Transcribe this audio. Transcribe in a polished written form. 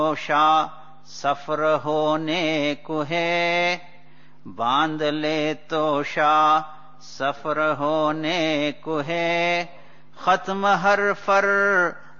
शाह सफर होने को है, बांध ले तो शाह सफर होने को है। खत्म हर फर